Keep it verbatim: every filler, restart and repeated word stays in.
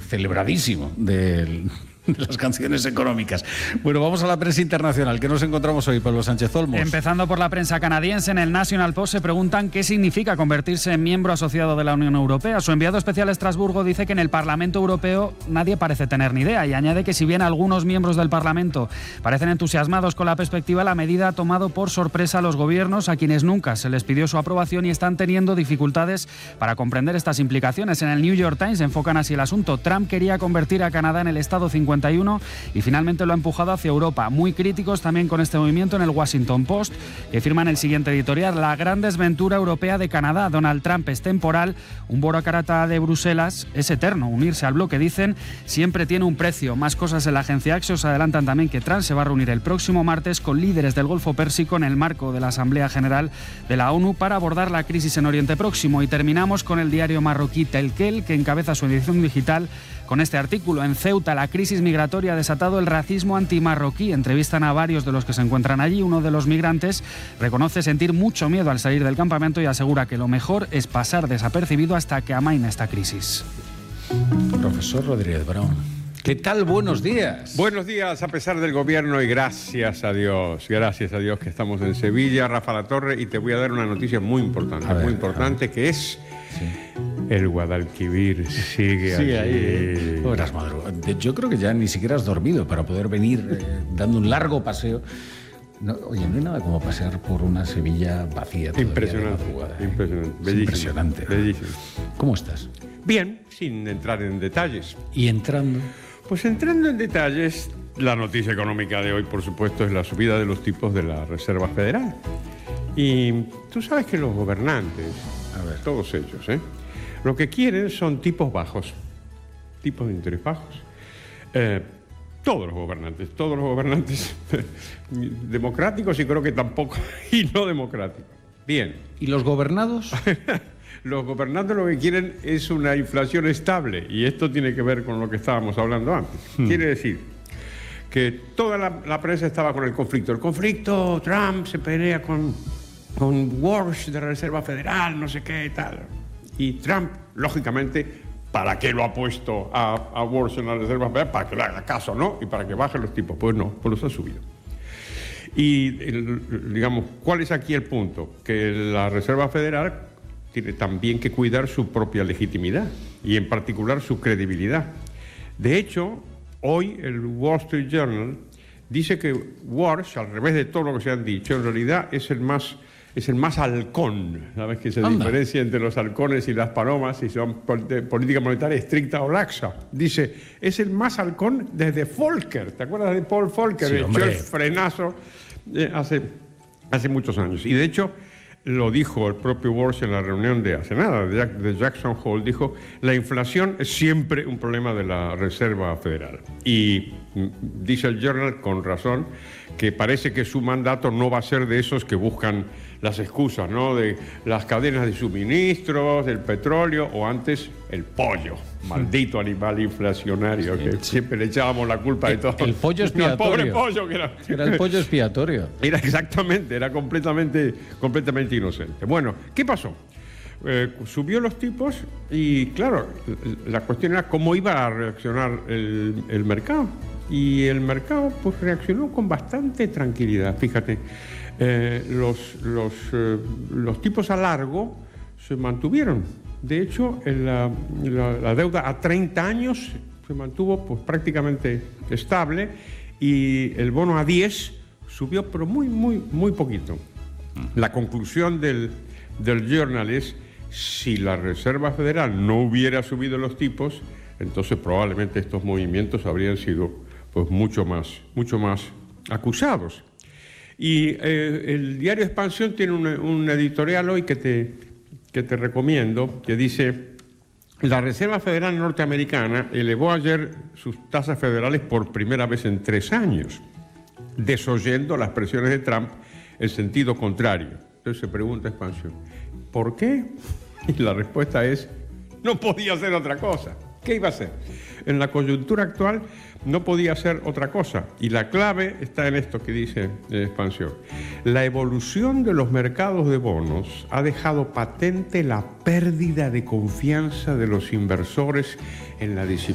celebradísimo del... las canciones económicas. Bueno, vamos a la prensa internacional. ¿Qué nos encontramos hoy, Pablo Sánchez Olmos? Empezando por la prensa canadiense, en el National Post se preguntan qué significa convertirse en miembro asociado de la Unión Europea. Su enviado especial a Estrasburgo dice que en el Parlamento Europeo nadie parece tener ni idea y añade que si bien algunos miembros del Parlamento parecen entusiasmados con la perspectiva, la medida ha tomado por sorpresa a los gobiernos, a quienes nunca se les pidió su aprobación y están teniendo dificultades para comprender estas implicaciones. En el New York Times enfocan así el asunto. Trump quería convertir a Canadá en el Estado cincuenta y uno y finalmente lo ha empujado hacia Europa. Muy críticos también con este movimiento en el Washington Post, que firman el siguiente editorial: la gran desventura europea de Canadá. Donald Trump es temporal, un burócrata de Bruselas es eterno. Unirse al bloque, dicen, siempre tiene un precio. Más cosas en la agencia Axios. Adelantan también que Trump se va a reunir el próximo martes con líderes del Golfo Pérsico en el marco de la Asamblea General de la ONU para abordar la crisis en Oriente Próximo. Y terminamos con el diario marroquí Telkel, que encabeza su edición digital con este artículo: en Ceuta, la crisis migratoria ha desatado el racismo antimarroquí. Entrevistan a varios de los que se encuentran allí. Uno de los migrantes reconoce sentir mucho miedo al salir del campamento y asegura que lo mejor es pasar desapercibido hasta que amaine esta crisis. Profesor Rodríguez Brown, ¿qué tal? Buenos días. Buenos días, a pesar del gobierno, y gracias a Dios, gracias a Dios que estamos en Sevilla, Rafa Latorre, y te voy a dar una noticia muy importante, ver, muy importante, que es... Sí. El Guadalquivir sigue, sigue allí. ahí. No verás, madre. Yo creo que ya ni siquiera has dormido para poder venir eh, dando un largo paseo. No, oye, no hay nada como pasear por una Sevilla vacía. Impresionante, madrugada, ¿eh? impresionante, bellísimo, impresionante. Bellísimo. ¿Cómo estás? Bien, sin entrar en detalles. ¿Y entrando? Pues entrando en detalles, la noticia económica de hoy, por supuesto, es la subida de los tipos de la Reserva Federal. Y tú sabes que los gobernantes, a ver, todos ellos, ¿eh? lo que quieren son tipos bajos, tipos de interés bajos. Eh, todos los gobernantes, todos los gobernantes democráticos y creo que tampoco, y no democráticos. Bien. ¿Y los gobernados? Los gobernantes lo que quieren es una inflación estable, y esto tiene que ver con lo que estábamos hablando antes. Hmm. Quiere decir que toda la, la prensa estaba con el conflicto. El conflicto, Trump se pelea con, con Walsh de la Reserva Federal, no sé qué, tal. Y Trump, lógicamente, ¿para qué lo ha puesto a, a Walsh en la Reserva Federal? Para que le haga caso, ¿no? Y para que bajen los tipos. Pues no, pues los ha subido. Y, el, digamos, ¿cuál es aquí el punto? Que la Reserva Federal tiene también que cuidar su propia legitimidad y, en particular, su credibilidad. De hecho, hoy el Wall Street Journal dice que Walsh, al revés de todo lo que se han dicho, en realidad es el más... es el más halcón. ¿Sabes que se Anda. diferencia entre los halcones y las palomas si son política monetaria estricta o laxa? Dice, es el más halcón desde Volcker. ¿Te acuerdas de Paul Volcker? Sí, echó el frenazo eh, hace, hace muchos años. Y de hecho, lo dijo el propio Walsh en la reunión de hace nada, de, Jack, de Jackson Hole, dijo, la inflación es siempre un problema de la Reserva Federal. Y dice el Journal, con razón, que parece que su mandato no va a ser de esos que buscan las excusas, ¿no? De las cadenas de suministros, del petróleo, o antes el pollo, maldito animal inflacionario, sí, que sí. siempre le echábamos la culpa el, de todo. El pollo expiatorio. No, el pobre pollo que era. Era el pollo expiatorio. Era exactamente, era completamente, completamente inocente. Bueno, ¿qué pasó? Eh, subió los tipos y, claro, la cuestión era cómo iba a reaccionar el, el mercado. Y el mercado pues reaccionó con bastante tranquilidad. Fíjate, eh, los, los, eh, los tipos a largo se mantuvieron. De hecho, en la, la, la deuda a treinta años se mantuvo pues prácticamente estable y el bono a diez subió, pero muy, muy, muy poquito. La conclusión del, del Journal es, si la Reserva Federal no hubiera subido los tipos, entonces probablemente estos movimientos habrían sido pues mucho más, mucho más acusados. Y eh, el diario Expansión tiene un, un editorial hoy que te, que te recomiendo, que dice, la Reserva Federal norteamericana elevó ayer sus tasas federales por primera vez en tres años, desoyendo las presiones de Trump en sentido contrario. Entonces se pregunta Expansión, ¿por qué? Y la respuesta es, no podía hacer otra cosa. ¿Qué iba a hacer? En la coyuntura actual no podía hacer otra cosa. Y la clave está en esto que dice eh, Expansión. La evolución de los mercados de bonos ha dejado patente la pérdida de confianza de los inversores en la disciplina